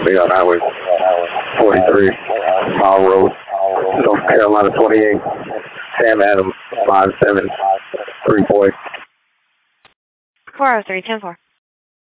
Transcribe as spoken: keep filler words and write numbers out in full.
copy on Highway forty-three, Mile Road, North Carolina twenty-eight, Sam Adams, five seven three four. four oh three, ten four.